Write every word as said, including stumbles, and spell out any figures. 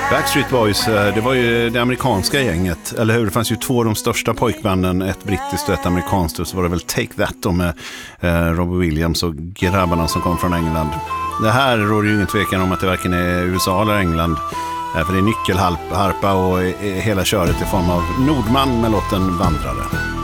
Backstreet Boys, det var ju det amerikanska gänget, eller hur? Det fanns ju två av de största pojkbanden, ett brittiskt och ett amerikanskt, och så var det väl Take That då med eh, Robbie Williams och grabbarna som kom från England. Det här råder ju ingen tvekan om att det varken är U S A eller England, eh, för det är nyckelharpa och eh, hela köret i form av Nordman med låten Vandrare.